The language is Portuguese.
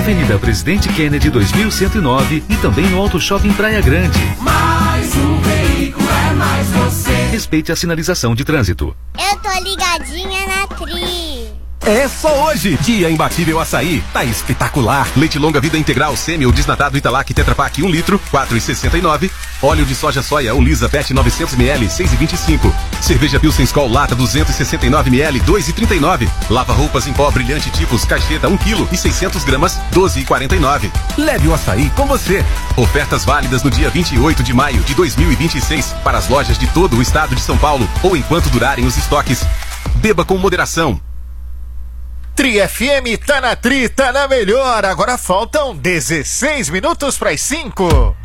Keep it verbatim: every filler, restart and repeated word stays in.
Avenida Presidente Kennedy dois mil cento e nove e também no Auto Shopping Praia Grande. Mais um veículo é mais você. Respeite a sinalização de trânsito. Eu tô ligadinha na Tri. É só hoje, dia imbatível açaí, tá espetacular. Leite longa vida integral, semi ou desnatado Italac Tetra Pak um litro, quatro reais e sessenta e nove centavos. Óleo de soja soia ou Lisa Pet novecentos mililitros, seis reais e vinte e cinco centavos. Cerveja Pilsen Skol lata duzentos e sessenta e nove mililitros, dois reais e trinta e nove centavos. Lava roupas em pó brilhante tipos Cacheta um quilo e seiscentos gramas, doze reais e quarenta e nove centavos. Leve o açaí com você. Ofertas válidas no dia vinte e oito de maio de dois mil e vinte e seis para as lojas de todo o estado de São Paulo ou enquanto durarem os estoques. Beba com moderação. Tri F M tá na Tri, tá na melhor. Agora faltam dezesseis minutos para as cinco.